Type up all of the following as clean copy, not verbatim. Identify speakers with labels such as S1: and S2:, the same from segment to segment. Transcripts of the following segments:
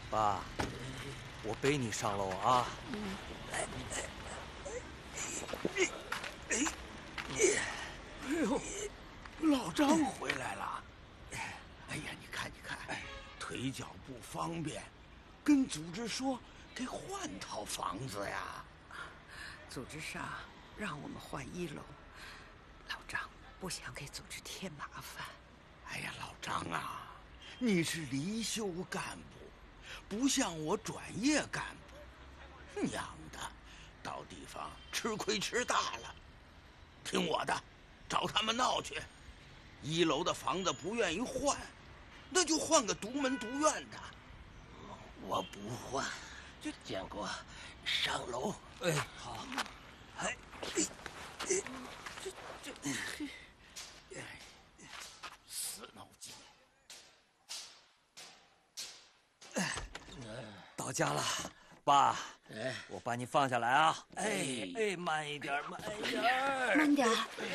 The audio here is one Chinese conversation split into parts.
S1: 爸，我背你上楼啊。来，
S2: 哎呦，老张回来了。哎呀，你看，腿脚不方便，跟组织说给换套房子呀。
S3: 组织上让我们换1楼，老张不想给组织添麻烦。
S2: 哎呀，老张啊，你是离休干部，不像我转业干部，娘的，到地方吃亏吃大了。听我的，找他们闹去。1楼的房子不愿意换，那就换个独门独院的。
S4: 我不换，就见过上楼。
S1: 哎，好。哎，
S2: 死脑筋。
S1: 到家了，爸。
S4: 哎，
S1: 我把你放下来啊！哎，慢一点，慢一点，
S5: 慢点。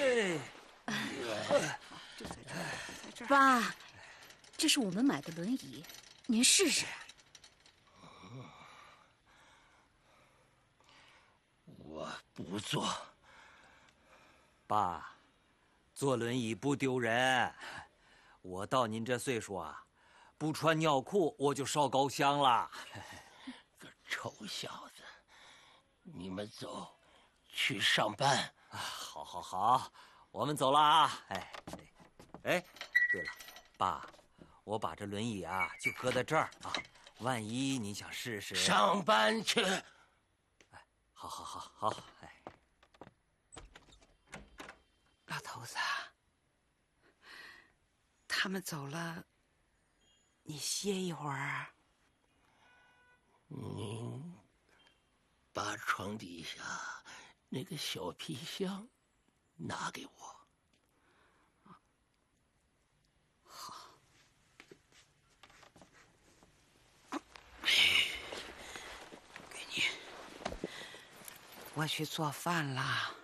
S3: 就在这儿，
S5: 爸，这是我们买的轮椅，您试试。
S4: 我不坐。
S1: 爸，坐轮椅不丢人。我到您这岁数啊，不穿尿裤我就烧高香了。
S4: 个臭小子，你们走，去上班。
S1: 好，我们走了啊！哎，对了，爸，我把这轮椅啊就搁在这儿啊，万一你想试试。
S4: 上班去。
S1: 好，哎。
S3: 老头子，他们走了，你歇一会儿。
S4: 您把床底下那个小皮箱拿给我。
S3: 给你，我去做饭了。